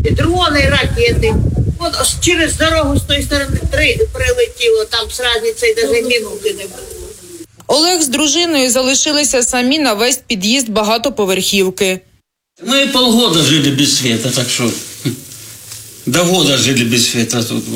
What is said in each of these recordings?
Дрони, ракети. От через дорогу з тої сторони 3 прилетіло, там з різницею навіть минути не було. Олег з дружиною залишилися самі на весь під'їзд багатоповерхівки. Ми полгода жили без света, так що до года жили без света, в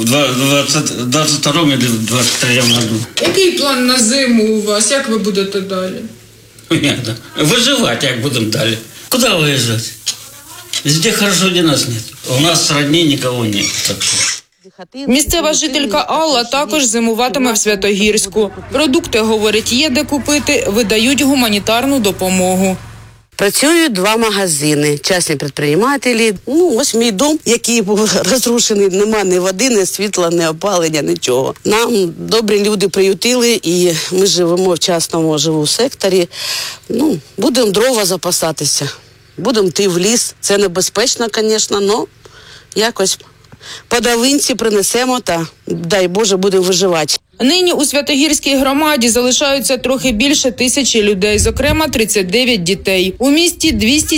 22-му или в 23-му году. Який план на зиму у вас? Як ви будете далі? Понятно. Виживати як будемо далі. Куди виїжджати? Везде хорошо, де нас нет. У нас родні нікого нет, так що. Місцева жителька Алла також зимуватиме в Святогірську. Продукти, говорить, є де купити, видають гуманітарну допомогу. Працюють 2 магазини, частні підприємці. Ось мій дом, який був розрушений, нема ні води, ні світла, ні опалення, нічого. Нам добрі люди приютили, і ми живемо в частному живу секторі. Будемо дрова запасатися, будемо йти в ліс. Це небезпечно, звісно, але якось по давинці принесемо та, дай Боже, будемо виживати. Нині у Святогірській громаді залишаються трохи більше 1000 людей, зокрема 39 дітей. У місті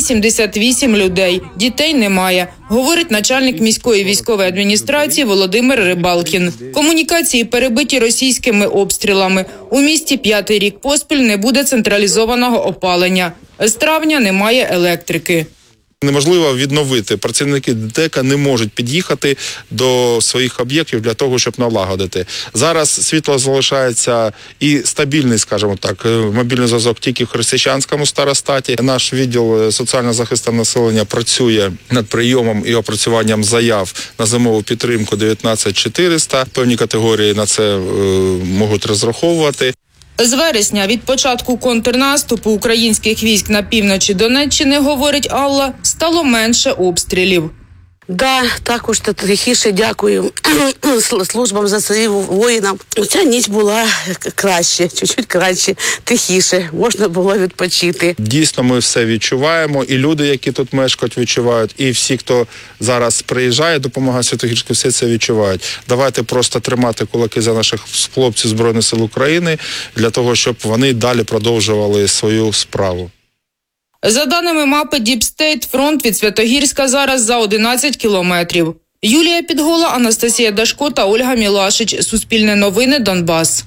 278 людей. Дітей немає, говорить начальник міської військової адміністрації Володимир Рибалкін. Комунікації перебиті російськими обстрілами. У місті 5-й рік поспіль не буде централізованого опалення. З травня немає електрики. Неможливо відновити. Працівники ДТЕКа не можуть під'їхати до своїх об'єктів для того, щоб налагодити. Зараз світло залишається і стабільний, скажімо так, мобільний зв'язок тільки в Хрестичанському старостаті. Наш відділ соціального захисту населення працює над прийомом і опрацюванням заяв на зимову підтримку 19400. Певні категорії на це можуть розраховувати. З вересня, від початку контрнаступу українських військ на півночі Донеччини, говорить Алла, стало менше обстрілів. Да, також тихіше дякую службам ЗСУ, воїнам. Ця ніч була краще, чуть-чуть краще, тихіше, можна було відпочити. Дійсно, ми все відчуваємо, і люди, які тут мешкають, відчувають, і всі, хто зараз приїжджає, допомагає Святогірську, все це відчувають. Давайте просто тримати кулаки за наших хлопців Збройних сил України, для того, щоб вони далі продовжували свою справу. За даними мапи Deep State, фронт від Святогірська зараз за 11 кілометрів. Юлія Підгола, Анастасія Дашко та Ольга Мілашич. Суспільне новини, Донбас.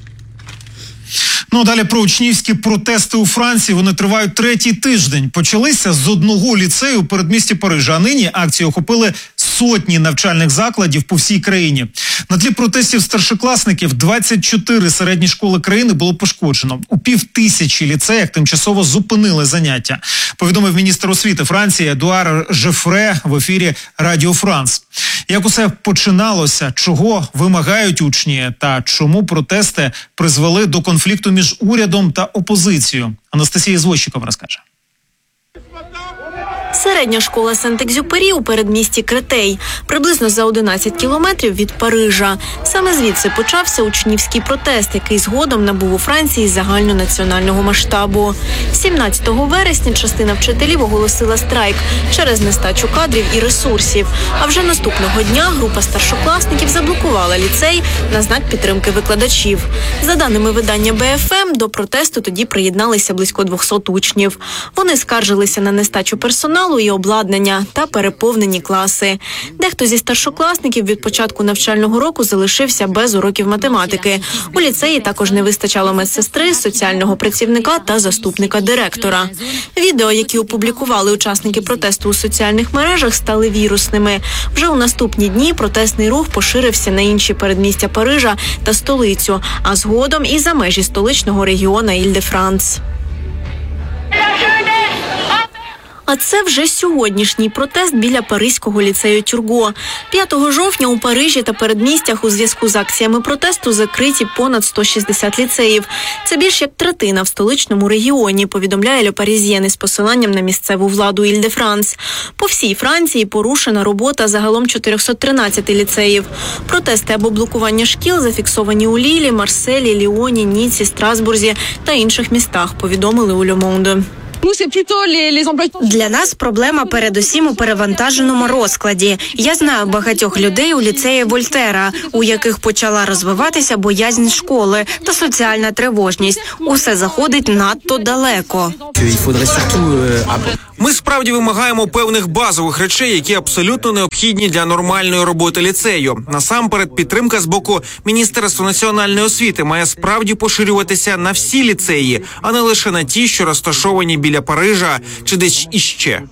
Далі про учнівські протести у Франції. Вони тривають 3-й тиждень. Почалися з одного ліцею у передмісті Парижа, а нині акції охопили сотні навчальних закладів по всій країні. На тлі протестів старшокласників 24 середні школи країни було пошкоджено. У 5000 ліцеях тимчасово зупинили заняття, повідомив міністр освіти Франції Едуар Жефре в ефірі Радіо Франс. Як усе починалося, чого вимагають учні та чому протести призвели до конфлікту між урядом та опозицією, Анастасія Звозчикова розкаже. Середня школа Сент-Екзюпері у передмісті Кретей, приблизно за 11 кілометрів від Парижа. Саме звідси почався учнівський протест, який згодом набув у Франції загальнонаціонального масштабу. 17 вересня частина вчителів оголосила страйк через нестачу кадрів і ресурсів. А вже наступного дня група старшокласників заблокувала ліцей на знак підтримки викладачів. За даними видання БФМ, до протесту тоді приєдналися близько 200 учнів. Вони скаржилися на нестачу персоналу і обладнання та переповнені класи. Дехто зі старшокласників від початку навчального року залишився без уроків математики. У ліцеї також не вистачало медсестри, соціального працівника та заступника директора. Відео, які опублікували учасники протесту у соціальних мережах, стали вірусними. Вже у наступні дні протестний рух поширився на інші передмістя Парижа та столицю, а згодом і за межі столичного регіону Іль-де-Франс. А це вже сьогоднішній протест біля Паризького ліцею Тюрго. 5 жовтня у Парижі та передмістях у зв'язку з акціями протесту закриті понад 160 ліцеїв. Це більш як третина в столичному регіоні, повідомляє Le Parisien із посиланням на місцеву владу Іль-де-Франс. По всій Франції порушена робота загалом 413 ліцеїв. Протести або блокування шкіл зафіксовані у Лілі, Марселі, Ліоні, Ніці, Страсбурзі та інших містах, повідомили у Le Monde. Для нас проблема передусім у перевантаженому розкладі. Я знаю багатьох людей у ліцеї Вольтера, у яких почала розвиватися боязнь школи та соціальна тривожність. Усе заходить надто далеко. Ми справді вимагаємо певних базових речей, які абсолютно необхідні для нормальної роботи ліцею. Насамперед, підтримка з боку Міністерства національної освіти має справді поширюватися на всі ліцеї, а не лише на ті, що розташовані біля Парижа чи десь іще.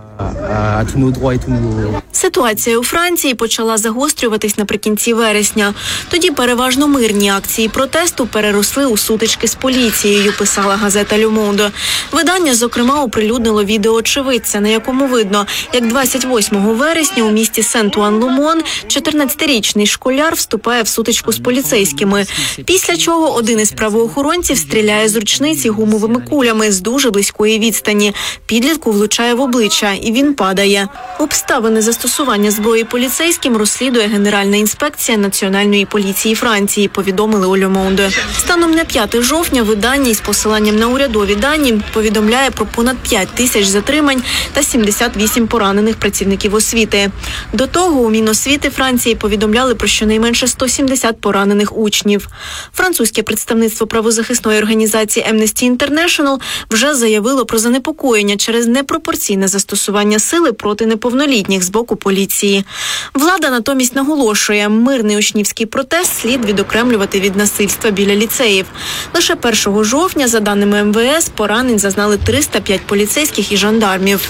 Ситуація у Франції почала загострюватись наприкінці вересня. Тоді переважно мирні акції протесту переросли у сутички з поліцією, писала газета «Le Monde». Видання, зокрема, оприлюднило відео очевидця, на якому видно, як 28 вересня у місті Сент-Уан-Лумон 14-річний школяр вступає в сутичку з поліцейськими, після чого один із правоохоронців стріляє з ручниці гумовими кулями з дуже близької відстані. Підлітку влучає в обличчя, і він падає. Обставини застосування зброї поліцейським розслідує Генеральна інспекція Національної поліції Франції, повідомили у Le Monde. Станом на 5 жовтня видання із посиланням на урядові дані повідомляє про понад 5 тисяч затримань та 78 поранених працівників освіти. До того у Міносвіти Франції повідомляли про щонайменше 170 поранених учнів. Французьке представництво правозахисної організації Amnesty International вже заявило про занепокоєння через непропорційне застосування сили проти неповнолітніх з боку поліції. Влада натомість наголошує, мирний учнівський протест слід відокремлювати від насильства біля ліцеїв. Лише 1 жовтня, за даними МВС, поранень зазнали 305 поліцейських і жандармів.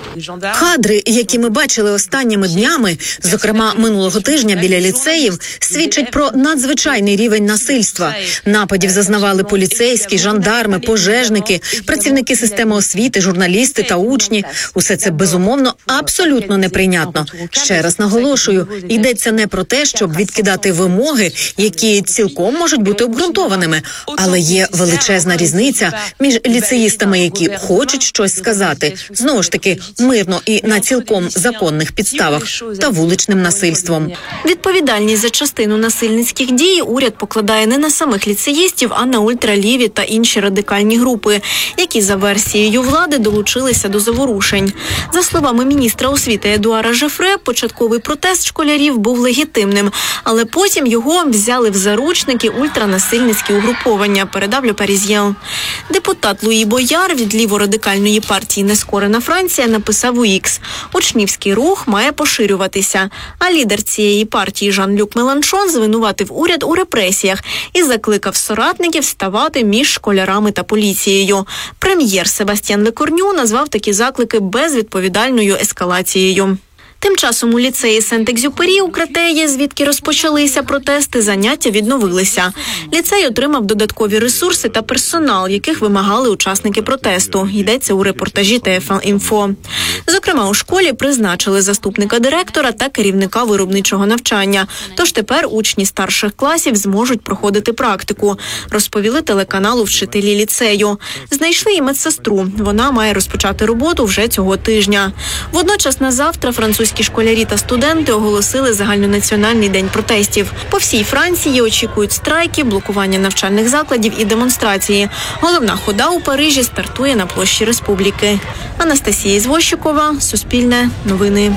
Кадри, які ми бачили останніми днями, зокрема минулого тижня біля ліцеїв, свідчать про надзвичайний рівень насильства. Нападів зазнавали поліцейські, жандарми, пожежники, працівники системи освіти, журналісти та учні. Усе це, безумовно, абсолютно неприйнятно. Ще раз наголошую, йдеться не про те, щоб відкидати вимоги, які цілком можуть бути обґрунтованими, але є величезна різниця між ліцеїстами, які хочуть щось сказати, знову ж таки, мирно і на цілком законних підставах, та вуличним насильством. Відповідальність за частину насильницьких дій уряд покладає не на самих ліцеїстів, а на ультраліві та інші радикальні групи, які за версією влади долучилися до заворушень. За словами міністра освіти Едуара Жефре, початковий протест школярів був легітимним, але потім його взяли в заручники ультранасильницькі угруповання, передав Le Parisien. Депутат Луї Бояр від ліворадикальної партії «Нескорена Франція» написав у X: учнівський рух має поширюватися. А лідер цієї партії Жан-Люк Меланшон звинуватив уряд у репресіях і закликав соратників ставати між школярами та поліцією. Прем'єр Себастьян Лекорню назвав такі заклики безвідповідальною ескалацією. Тим часом у ліцеї Сент-Екзюпері у Кретеї, звідки розпочалися протести, заняття відновилися. Ліцей отримав додаткові ресурси та персонал, яких вимагали учасники протесту. Йдеться у репортажі TF1-Info. Зокрема, у школі призначили заступника директора та керівника виробничого навчання. Тож тепер учні старших класів зможуть проходити практику, розповіли телеканалу вчителі ліцею. Знайшли і медсестру. Вона має розпочати роботу вже цього тижня. Водночас на завтра французькі школярі та студенти оголосили загальнонаціональний день протестів. По всій Франції очікують страйки, блокування навчальних закладів і демонстрації. Головна хода у Парижі стартує на площі Республіки. Анастасія Ізвощикова, Суспільне, новини.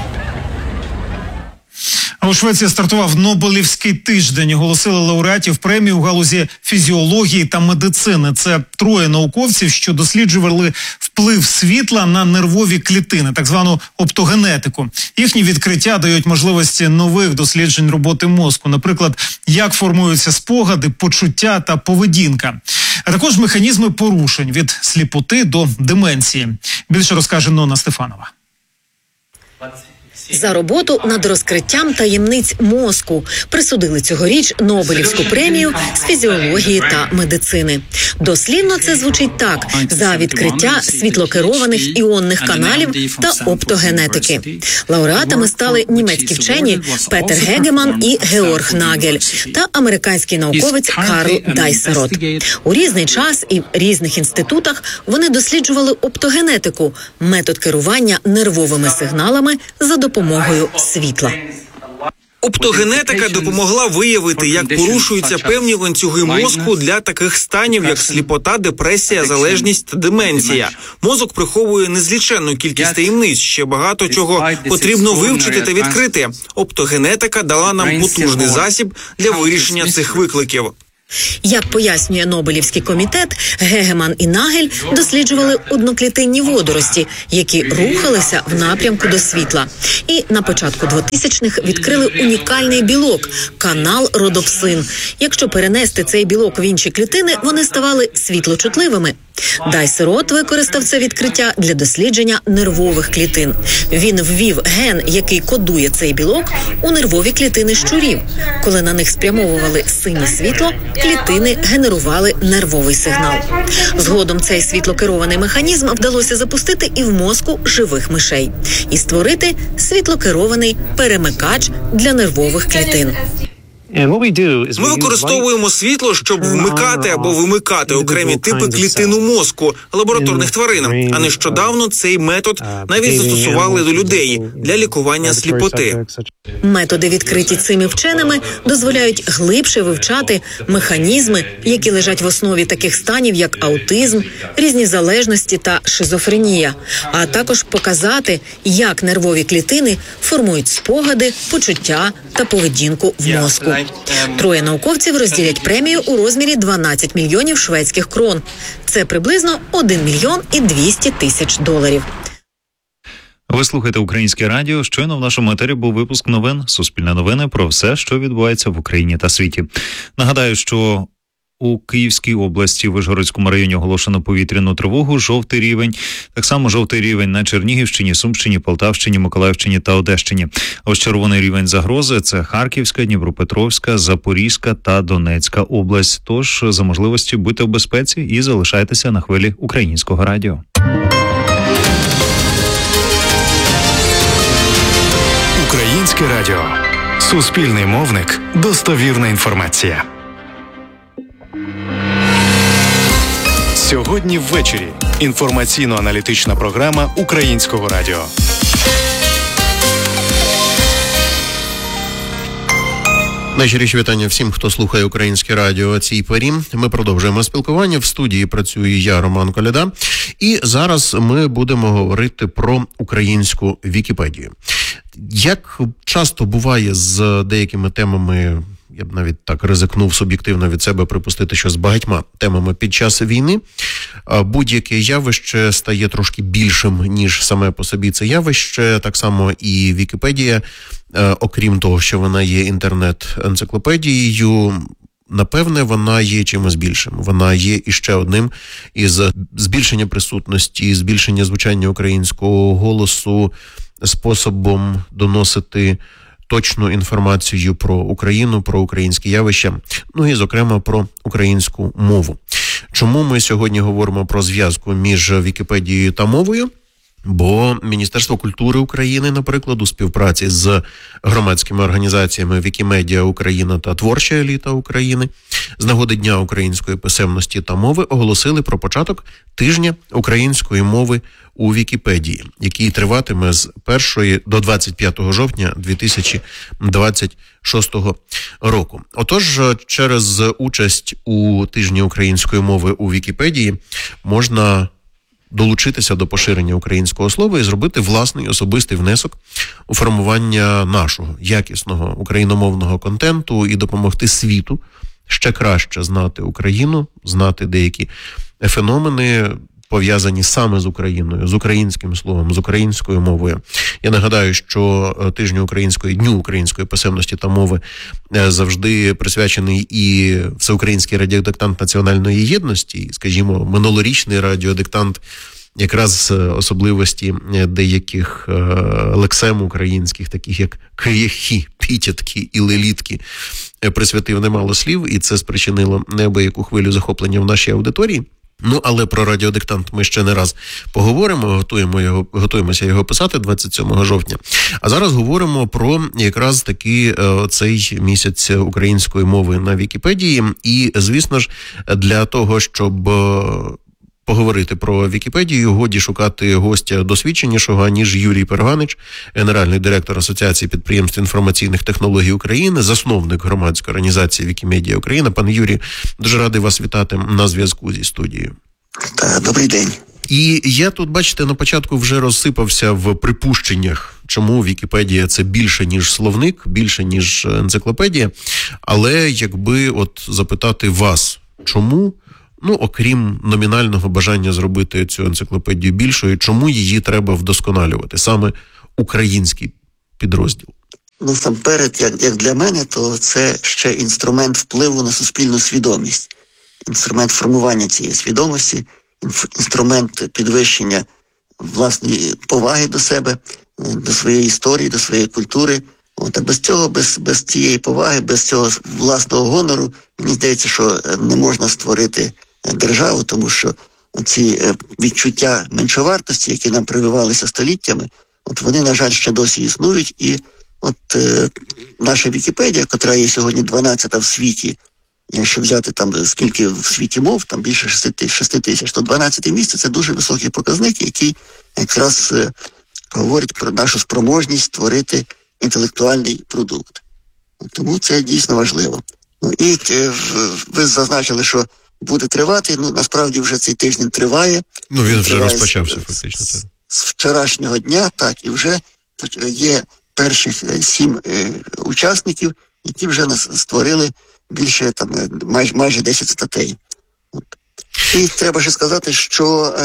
А у Швеції стартував Нобелівський тиждень. Оголосили лауреатів премії у галузі фізіології та медицини. Це 3 науковців, що досліджували вплив світла на нервові клітини, так звану оптогенетику. Їхні відкриття дають можливості нових досліджень роботи мозку. Наприклад, як формуються спогади, почуття та поведінка. А також механізми порушень від сліпоти до деменції. Більше розкаже Нона Стефанова. За роботу над розкриттям таємниць мозку присудили цьогоріч Нобелівську премію з фізіології та медицини. Дослівно це звучить так: за відкриття світлокерованих іонних каналів та оптогенетики. Лауреатами стали німецькі вчені Петер Гегеман і Георг Нагель та американський науковець Карл Дайсерот. У різний час і в різних інститутах вони досліджували оптогенетику – метод керування нервовими сигналами за допомогою світла. Оптогенетика допомогла виявити, як порушуються певні ланцюги мозку для таких станів, як сліпота, депресія, залежність та деменція. Мозок приховує незліченну кількість таємниць, ще багато чого потрібно вивчити та відкрити. Оптогенетика дала нам потужний засіб для вирішення цих викликів. Як пояснює Нобелівський комітет, Гегеман і Нагель досліджували одноклітинні водорості, які рухалися в напрямку до світла. І на початку 2000-х відкрили унікальний білок – канал родопсин. Якщо перенести цей білок в інші клітини, вони ставали світлочутливими. Дайсерот використав це відкриття для дослідження нервових клітин. Він ввів ген, який кодує цей білок, у нервові клітини щурів. Коли на них спрямовували синє світло, клітини генерували нервовий сигнал. Згодом цей світлокерований механізм вдалося запустити і в мозку живих мишей. І створити світлокерований перемикач для нервових клітин. Ми використовуємо світло, щоб вмикати або вимикати окремі типи клітин у мозку лабораторних тварин. А нещодавно цей метод навіть застосували до людей для лікування сліпоти. Методи, відкриті цими вченими, дозволяють глибше вивчати механізми, які лежать в основі таких станів, як аутизм, різні залежності та шизофренія, а також показати, як нервові клітини формують спогади, почуття та поведінку в мозку. Троє науковців розділять премію у розмірі 12 мільйонів шведських крон. Це приблизно 1 мільйон і 200 тисяч доларів. Ви слухаєте Українське радіо. Щойно в нашому етері був випуск новин «Суспільне новини» про все, що відбувається в Україні та світі. Нагадаю, що у Київській області, в Вишгородському районі оголошено повітряну тривогу, жовтий рівень. Так само жовтий рівень на Чернігівщині, Сумщині, Полтавщині, Миколаївщині та Одещині. А ось червоний рівень загрози – це Харківська, Дніпропетровська, Запорізька та Донецька область. Тож, за можливості, будьте в безпеці і залишайтеся на хвилі Українського радіо. Українське радіо. Суспільний мовник. Достовірна інформація. Сьогодні ввечері. Інформаційно-аналітична програма Українського радіо. Найщиріші вітання всім, хто слухає Українське радіо о цій порі. Ми продовжуємо спілкування. В студії працюю я, Роман Коляда. І зараз ми будемо говорити про українську Вікіпедію. Як часто буває з деякими темами, я б навіть так ризикнув суб'єктивно від себе припустити, що з багатьма темами під час війни, будь-яке явище стає трошки більшим, ніж саме по собі це явище. Так само і Вікіпедія, окрім того, що вона є інтернет-енциклопедією, напевне, вона є чимось більшим. Вона є іще одним із збільшення присутності, збільшення звучання українського голосу, способом доносити точну інформацію про Україну, про українські явища, ну і, зокрема, про українську мову. Чому ми сьогодні говоримо про зв'язку між Вікіпедією та мовою? Бо Міністерство культури України, наприклад, у співпраці з громадськими організаціями Вікімедіа Україна та Творча еліта України з нагоди Дня української писемності та мови оголосили про початок тижня української мови у Вікіпедії, який триватиме з 1 до 25 жовтня 2026 року. Отож, через участь у тижні української мови у Вікіпедії можна долучитися до поширення українського слова і зробити власний особистий внесок у формування нашого якісного україномовного контенту і допомогти світу ще краще знати Україну, знати деякі феномени, пов'язані саме з Україною, з українським словом, з українською мовою. Я нагадаю, що Дню української писемності та мови завжди присвячений і Всеукраїнський радіодиктант національної єдності, скажімо, минулорічний радіодиктант якраз особливості деяких лексем українських, таких як кияхи, пітятки і лелітки, присвятив немало слів, і це спричинило неабияку хвилю захоплення в нашій аудиторії. Ну, але про радіодиктант ми ще не раз поговоримо, готуємося його писати 27 жовтня. А зараз говоримо про якраз таки цей місяць української мови на Вікіпедії. І, звісно ж, для того, щоб поговорити про Вікіпедію, годі шукати гостя досвідченішого, ніж Юрій Перганич, генеральний директор Асоціації підприємств інформаційних технологій України, засновник громадської організації Вікімедія Україна. Пане Юрій, дуже радий вас вітати на зв'язку зі студією. Добрий день. І я тут, бачите, на початку вже розсипався в припущеннях, чому Вікіпедія – це більше, ніж словник, більше, ніж енциклопедія. Але якби от запитати вас, чому, окрім номінального бажання зробити цю енциклопедію більшою, чому її треба вдосконалювати, саме український підрозділ? Насамперед, як для мене, то це ще інструмент впливу на суспільну свідомість, інструмент формування цієї свідомості, інструмент підвищення власної поваги до себе, до своєї історії, до своєї культури. А без цього, без цієї поваги, без цього власного гонору, мені здається, що не можна створити державу, тому що ці відчуття меншовартості, які нам прививалися століттями, вони, на жаль, ще досі існують. І наша Вікіпедія, яка є сьогодні 12-та в світі, якщо взяти там скільки в світі мов, там більше 6 тисяч, то 12-те місце – це дуже високий показник, який якраз говорить про нашу спроможність створити інтелектуальний продукт. Тому це дійсно важливо. І ви зазначили, що буде тривати, насправді вже цей тиждень триває. Він вже розпочався фактично. З вчорашнього дня, так, і вже є перших 7 учасників, які вже створили більше, майже 10 статей. І треба ще сказати, що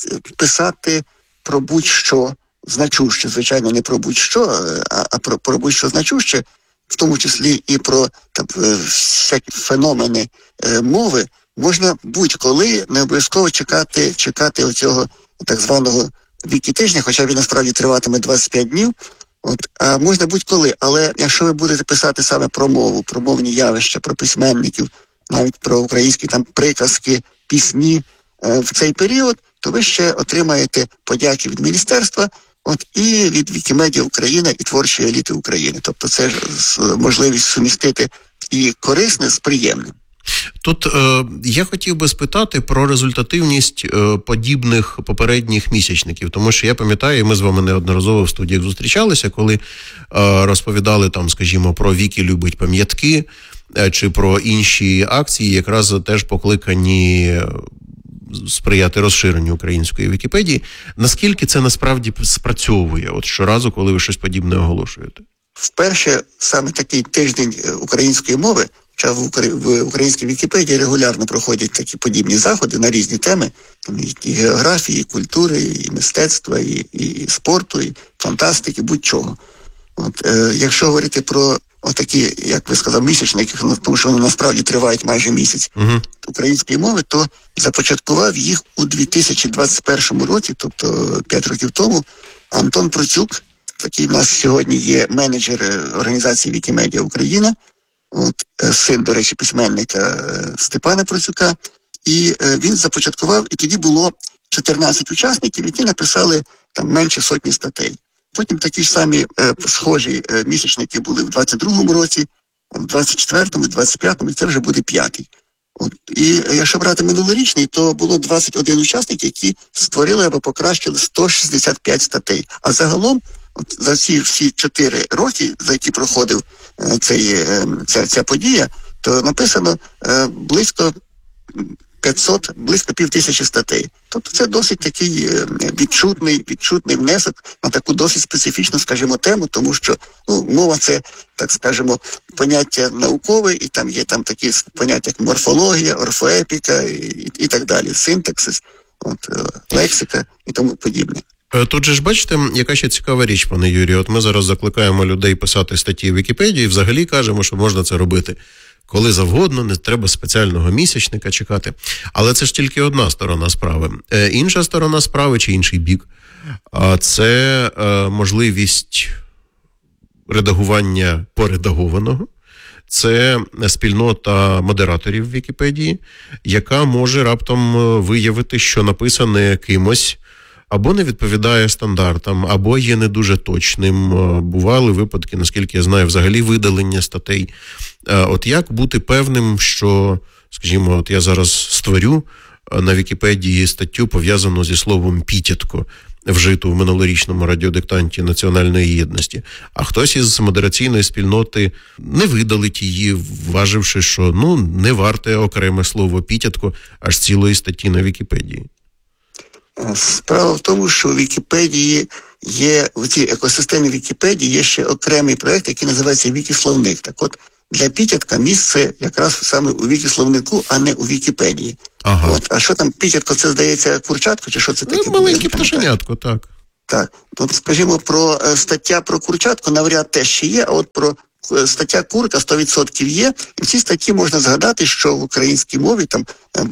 писати про будь-що значуще, звичайно, не про будь-що, а про будь-що значуще, в тому числі і про всякі феномени мови, можна будь-коли, не обов'язково чекати оцього так званого Вікітижня, хоча він насправді триватиме 25 днів. А можна будь-коли, але якщо ви будете писати саме про мову, про мовні явища, про письменників, навіть про українські приказки, пісні в цей період, то ви ще отримаєте подяки від міністерства, і від Вікімедія Україна, і творчої еліти України. Тобто це можливість сумістити і корисне з приємним. Тут я хотів би спитати про результативність подібних попередніх місячників, тому що я пам'ятаю, і ми з вами неодноразово в студіях зустрічалися, коли розповідали скажімо, про Вікі любить пам'ятки, чи про інші акції, якраз теж покликані сприяти розширенню української Вікіпедії. Наскільки це насправді спрацьовує щоразу, коли ви щось подібне оголошуєте? Вперше саме такий тиждень української мови, в українській Вікіпедії регулярно проходять такі подібні заходи на різні теми, і географії, і культури, і мистецтва, і спорту, і фантастики, будь-чого. Якщо говорити про такі, як ви сказав, місячники, тому що вони насправді тривають майже місяць української мови, то започаткував їх у 2021 році, тобто 5 років тому, Антон Процюк, такий в нас сьогодні є менеджер організації Вікімедія Україна, син, до речі, письменника Степана Процюка, і він започаткував, і тоді було 14 учасників, які написали менше сотні статей. Потім такі ж самі схожі місячники були в 22-му році, в 24-му, в 25-му, і це вже буде 5-й. І якщо брати минулорічний, то було 21 учасник, які створили або покращили 165 статей. А загалом, за всі 4 роки, за які проходив ця подія, то написано близько 500, близько 5000 статей. Тобто це досить такий відчутний внесок на таку досить специфічну, скажімо, тему, тому що мова це, так скажемо, поняття наукове, і там є такі поняття, як морфологія, орфоепіка і так далі, синтаксис, лексика і тому подібне. Тут же ж бачите, яка ще цікава річ, пане Юрію. Ми зараз закликаємо людей писати статті в Вікіпедії і взагалі кажемо, що можна це робити коли завгодно, не треба спеціального місячника чекати. Але це ж тільки одна сторона справи. Інша сторона справи, чи інший бік, це можливість редагування поредагованого. Це спільнота модераторів в Вікіпедії, яка може раптом виявити, що написане кимось або не відповідає стандартам, або є не дуже точним. Бували випадки, наскільки я знаю, взагалі видалення статей. От як бути певним, що, скажімо, от я зараз створю на Вікіпедії статтю, пов'язану зі словом «пітятко», вжиту в минулорічному радіодиктанті Національної єдності. А хтось із модераційної спільноти не видалить її, вваживши, що не варте окреме слово «пітятко» аж цілої статті на Вікіпедії. Справа в тому, що у Вікіпедії є, в цій екосистемі Вікіпедії є ще окремий проєкт, який називається «Вікісловник». Так от, для пітятка місце якраз саме у Вікісловнику, а не у Вікіпедії. Ага. А що там пітятко, це, здається, курчатко, чи що це таке? Маленьке пташенятко, так. Так. Тут, скажімо, про стаття про курчатку навряд теж ще є, а от про стаття курка 100% є. І в цій статті можна згадати, що в українській мові там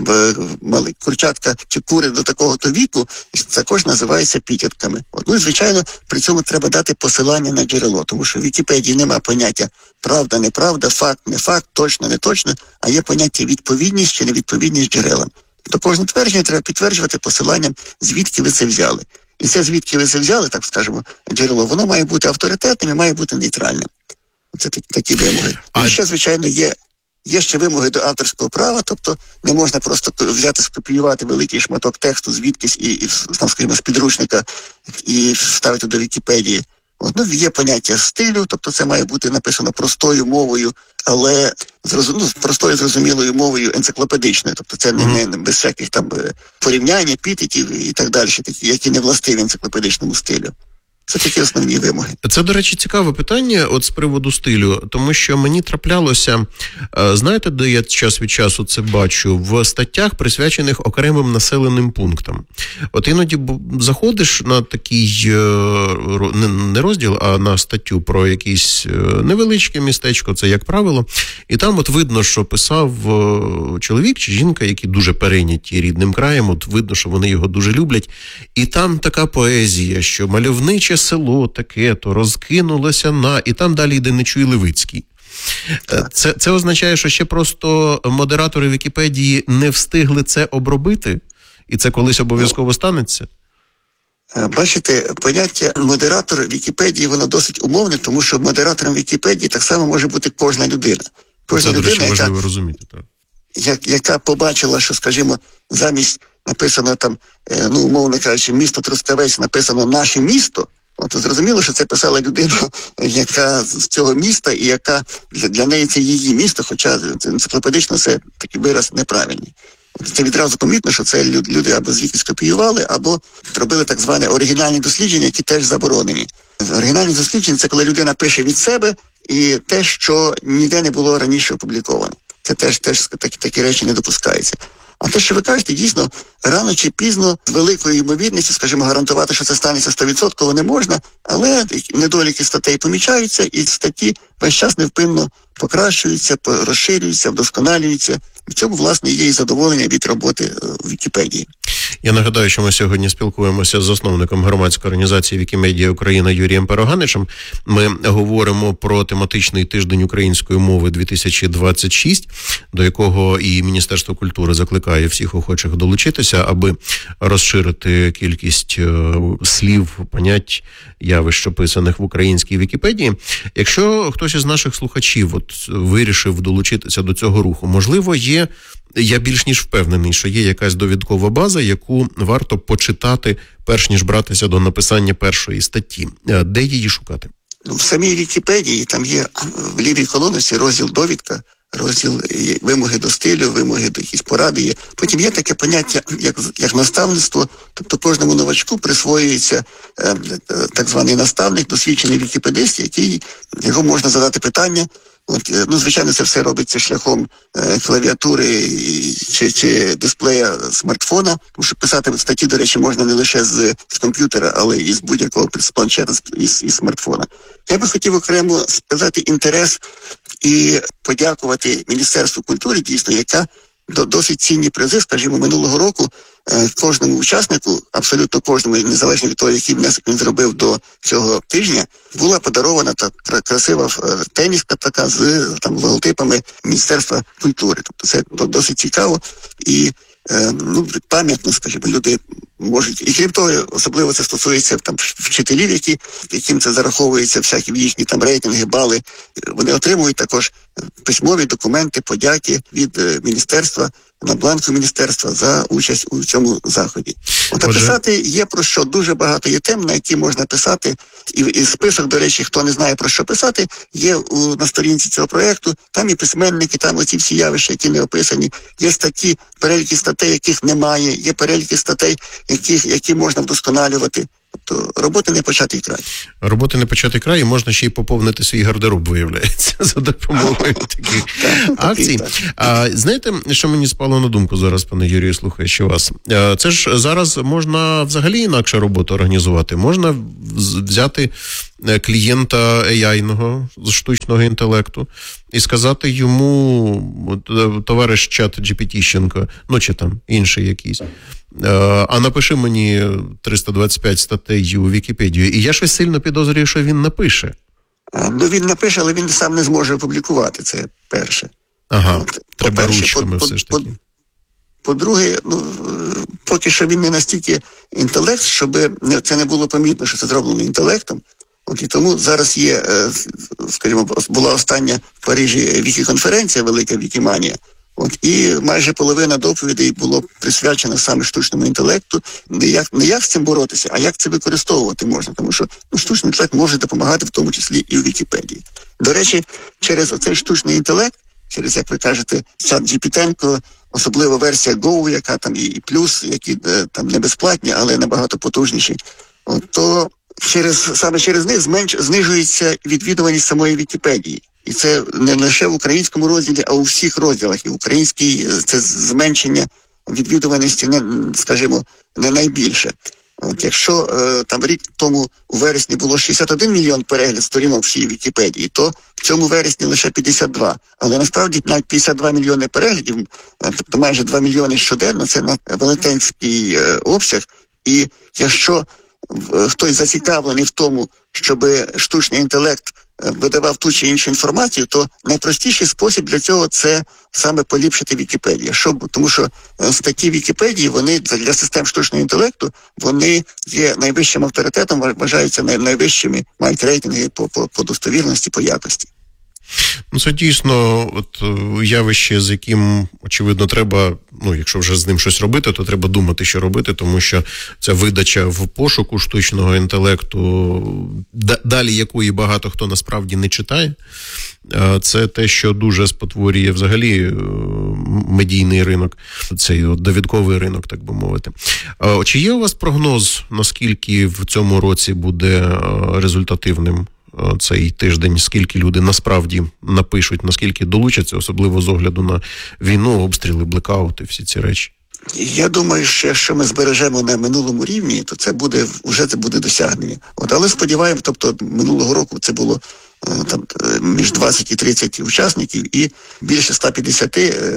курчатка чи кури до такого-то віку також називаються пітятками. І, звичайно, при цьому треба дати посилання на джерело, тому що в Вікіпедії немає поняття правда, неправда, факт, не факт, точно, не точно, а є поняття відповідність чи невідповідність джерелам. До кожного твердження треба підтверджувати посиланням, звідки ви це взяли. І це, звідки ви це взяли, так скажемо, джерело, воно має бути авторитетним і має бути нейтральним. Це такі вимоги. І ще, звичайно, є ще вимоги до авторського права, тобто не можна просто взяти, скопіювати великий шматок тексту звідкись і скажімо, з підручника і вставити до Вікіпедії. Є поняття стилю, тобто це має бути написано простою мовою, але простою зрозумілою мовою енциклопедичною. Тобто це не без всяких там порівнянь, епітетів і так далі, які не властиві енциклопедичному стилю. Це такі основні вимоги. Це, до речі, цікаве питання з приводу стилю, тому що мені траплялося, знаєте, де я час від часу це бачу, в статтях, присвячених окремим населеним пунктам. Іноді заходиш на такий, не розділ, а на статтю про якесь невеличке містечко, це як правило, і там видно, що писав чоловік чи жінка, які дуже перейняті рідним краєм, видно, що вони його дуже люблять, і там така поезія, що мальовниче село таке-то розкинулося і там далі йде Нечуй Левицький. Це означає, що ще просто модератори Вікіпедії не встигли це обробити? І це колись обов'язково станеться? Бачите, поняття модератор Вікіпедії, воно досить умовне, тому що модератором Вікіпедії так само може бути кожна людина. Кожна людина, до речі, важливо розуміти, так. Яка побачила, що, скажімо, замість написано там, умовно кажучи, місто Трускавець написано «наше місто», зрозуміло, що це писала людина, яка з цього міста, і яка для неї це її місто, хоча енциклопедично це такий вираз неправильний. Це відразу помітно, що це люди або звідки скопіювали, або робили так зване оригінальні дослідження, які теж заборонені. Оригінальні дослідження – це коли людина пише від себе і те, що ніде не було раніше опубліковано. Це теж такі речі не допускаються. А те, що ви кажете, дійсно, рано чи пізно, з великою ймовірністю, скажімо, гарантувати, що це станеться 100% не можна, але недоліки статей помічаються, і статті весь час невпинно покращуються, розширюються, вдосконалюються. В цьому, власне, є і задоволення від роботи в Вікіпедії. Я нагадаю, що ми сьогодні спілкуємося з засновником громадської організації Вікімедія Україна Юрієм Пероганичем. Ми говоримо про тематичний тиждень української мови 2026, до якого і Міністерство культури закликає всіх охочих долучитися, аби розширити кількість слів, понять, явищ, описаних в українській Вікіпедії. Якщо хтось із наших слухачів вирішив долучитися до цього руху, можливо, я більш ніж впевнений, що є якась довідкова база, яку варто почитати, перш ніж братися до написання першої статті. Де її шукати? В самій Вікіпедії там є в лівій колонці розділ «Довідка», розділ «Вимоги до стилю», «Вимоги до якісь поради» є. Потім є таке поняття, як наставництво, тобто кожному новачку присвоюється так званий наставник, досвідчений вікіпедист, його можна задати питання. Звичайно, це все робиться шляхом клавіатури чи дисплея смартфона, тому що писати статті, до речі, можна не лише з комп'ютера, але і з будь-якого планшета, і смартфона. Я би хотів окремо сказати інтерес і подякувати Міністерству культури, дійсно, яка досить цінні призи, скажімо, минулого року кожному учаснику, абсолютно кожному, незалежно від того, який внесок він зробив до цього тижня, була подарована красива теніска така з логотипами Міністерства культури. Тобто це досить цікаво і пам'ятно, скажімо, люди можуть. І крім того, особливо це стосується вчителів, яким це зараховується, всякі в їхні рейтинги, бали. Вони отримують також письмові документи подяки від міністерства, на бланку міністерства за участь у цьому заході. От, а писати є про що, дуже багато є тем, на які можна писати, і список, до речі, хто не знає про що писати, є на сторінці цього проєкту, там і письменники, там оці всі явища, які не описані, є статті, переліки статей, яких немає, є переліки статей, які можна вдосконалювати. Тобто роботи не початий край. Роботи не початий край, і можна ще й поповнити свій гардероб, виявляється, за допомогою таких акцій. Знаєте, що мені спало на думку зараз, пане Юрію, слухаючи вас? Це ж зараз можна взагалі інакше роботу організувати. Можна взяти клієнта AI-ного з штучного інтелекту і сказати йому, товариш чат GPT-щенко, ну чи там інший якийсь, а напиши мені 325 статей у Вікіпедію. І я щось сильно підозрюю, що він напише. Ну, він напише, але він сам не зможе опублікувати, це перше. Ага, треба ручками все ж таки. По-друге, поки що він не настільки інтелект, щоб це не було помітно, що це зроблено інтелектом. От і тому зараз є, скажімо, була остання в Парижі вікіконференція, велика Вікіманія. От, і майже половина доповідей було присвячено саме штучному інтелекту. Не як з цим боротися, а як це використовувати можна. Тому що штучний інтелект може допомагати в тому числі і у Вікіпедії. До речі, через оцей штучний інтелект, через, як ви кажете, чат GPT, особливо версія Go, яка там і плюс, які там не безплатні, але набагато потужніші, от, то саме через них знижується відвідуваність самої Вікіпедії. І це не лише в українському розділі, а у всіх розділах. І український це зменшення відвідуваності, скажімо, не найбільше. От якщо там рік тому у вересні було 61 мільйон переглядів сторінок всієї Вікіпедії, то в цьому вересні лише 52. Але насправді навіть 52 мільйони переглядів, тобто майже 2 мільйони щоденно, це на велетенський обсяг. І якщо хтось зацікавлений в тому, щоб штучний інтелект видавав ту чи іншу інформацію, то найпростіший спосіб для цього – це саме поліпшити Вікіпедію. Тому що статті Вікіпедії, вони для систем штучного інтелекту, вони є найвищим авторитетом, вважаються найвищими, мають рейтинги по достовірності, по якості. Ну, це дійсно явище, з яким, очевидно, треба, якщо вже з ним щось робити, то треба думати, що робити, тому що ця видача в пошуку штучного інтелекту, далі якої багато хто насправді не читає, це те, що дуже спотворює взагалі медійний ринок, цей довідковий ринок, так би мовити. Чи є у вас прогноз, наскільки в цьому році буде результативним цей тиждень, скільки люди насправді напишуть, наскільки долучаться, особливо з огляду на війну, обстріли, блекаути, всі ці речі? Я думаю, що якщо ми збережемо на минулому рівні, то це буде досягнення. Але сподіваємось, тобто минулого року це було там між 20 і 30 учасників і більше 150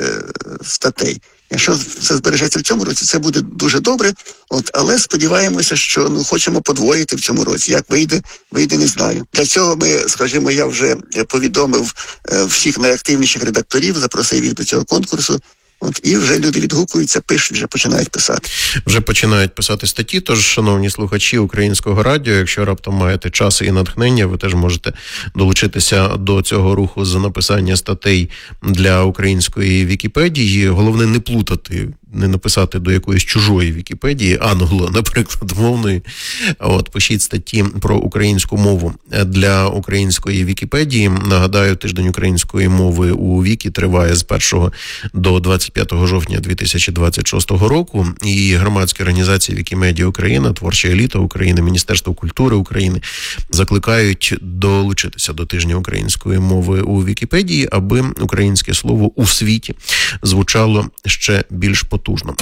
статей. Якщо це збережеться в цьому році, це буде дуже добре. Але сподіваємося, що хочемо подвоїти в цьому році. Як вийде, не знаю. Для цього ми, скажімо, я вже повідомив всіх найактивніших редакторів, запросив їх до цього конкурсу. І вже люди відгукуються, пишуть, вже починають писати. Вже починають писати статті, тож, шановні слухачі Українського радіо, якщо раптом маєте час і натхнення, ви теж можете долучитися до цього руху з написання статей для української Вікіпедії. Головне не плутати, не написати до якоїсь чужої Вікіпедії, наприклад, мовної. Пишіть статті про українську мову для української Вікіпедії. Нагадаю, тиждень української мови у Вікі триває з 1 до 25 жовтня 2026 року. І громадські організації Вікімедія Україна, Творча еліта України, Міністерство культури України закликають долучитися до тижня української мови у Вікіпедії, аби українське слово у світі звучало ще більш потужно.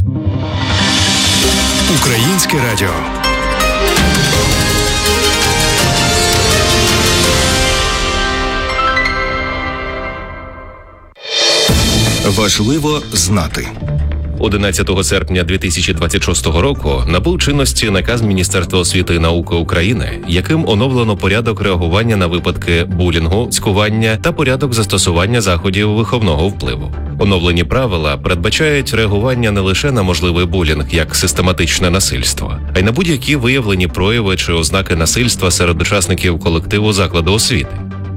Українське радіо. Важливо знати. 11 серпня 2026 року набув чинності наказ Міністерства освіти і науки України, яким оновлено порядок реагування на випадки булінгу, цькування та порядок застосування заходів виховного впливу. Оновлені правила передбачають реагування не лише на можливий булінг як систематичне насильство, а й на будь-які виявлені прояви чи ознаки насильства серед учасників колективу закладу освіти.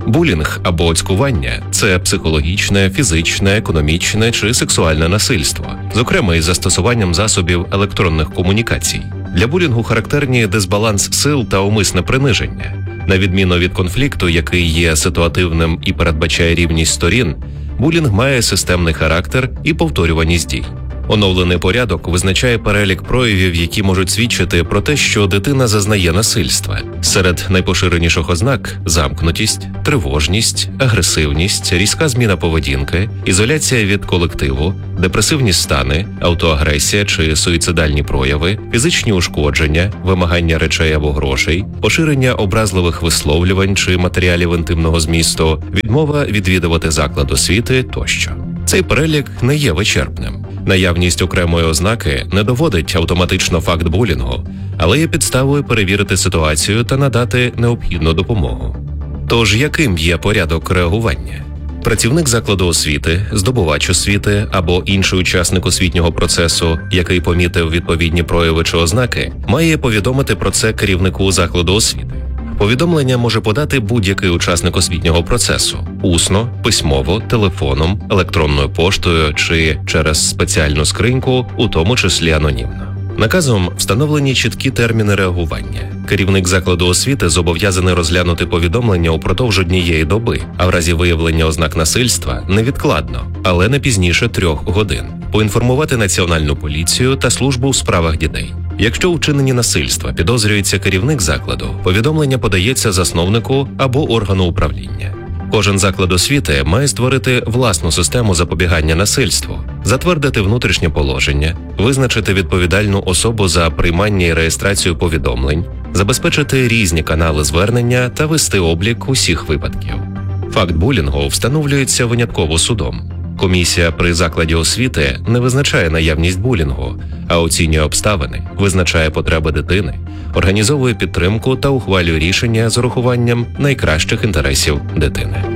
Булінг або цькування – це психологічне, фізичне, економічне чи сексуальне насильство, зокрема із застосуванням засобів електронних комунікацій. Для булінгу характерні дисбаланс сил та умисне приниження. На відміну від конфлікту, який є ситуативним і передбачає рівність сторін, булінг має системний характер і повторюваність дій. Оновлений порядок визначає перелік проявів, які можуть свідчити про те, що дитина зазнає насильства. Серед найпоширеніших ознак – замкнутість, тривожність, агресивність, різка зміна поведінки, ізоляція від колективу, депресивні стани, автоагресія чи суїцидальні прояви, фізичні ушкодження, вимагання речей або грошей, поширення образливих висловлювань чи матеріалів інтимного змісту, відмова відвідувати заклад освіти тощо. Цей перелік не є вичерпним. Наявність окремої ознаки не доводить автоматично факт булінгу, але є підставою перевірити ситуацію та надати необхідну допомогу. Тож яким є порядок реагування? Працівник закладу освіти, здобувач освіти або інший учасник освітнього процесу, який помітив відповідні прояви чи ознаки, має повідомити про це керівнику закладу освіти. Повідомлення може подати будь-який учасник освітнього процесу – усно, письмово, телефоном, електронною поштою чи через спеціальну скриньку, у тому числі анонімно. Наказом встановлені чіткі терміни реагування. Керівник закладу освіти зобов'язаний розглянути повідомлення упродовж однієї доби, а в разі виявлення ознак насильства – невідкладно, але не пізніше 3 годин. Поінформувати Національну поліцію та службу у справах дітей. Якщо у вчиненні насильства підозрюється керівник закладу, повідомлення подається засновнику або органу управління. Кожен заклад освіти має створити власну систему запобігання насильству, затвердити внутрішнє положення, визначити відповідальну особу за приймання і реєстрацію повідомлень, забезпечити різні канали звернення та вести облік усіх випадків. Факт булінгу встановлюється винятково судом. Комісія при закладі освіти не визначає наявність булінгу, а оцінює обставини, визначає потреби дитини, організовує підтримку та ухвалює рішення з урахуванням найкращих інтересів дитини.